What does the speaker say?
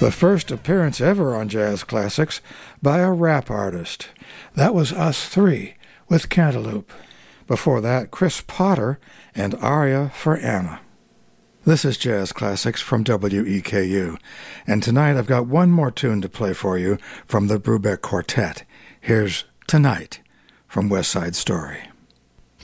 The first appearance ever on Jazz Classics by a rap artist. That was Us Three with Cantaloupe. Before that, Chris Potter and Aria for Anna. This is Jazz Classics from WEKU, and tonight I've got one more tune to play for you from the Brubeck Quartet. Here's Tonight from West Side Story.